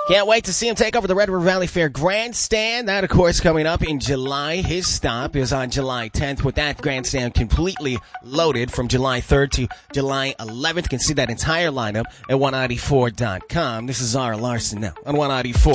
Can't wait to see him take over the Red River Valley Fair Grandstand. That, of course, coming up in July. His stop is on July 10th with that grandstand completely loaded from July 3rd to July 11th. You can see that entire lineup at 194.com. This is Zara Larson now on 194.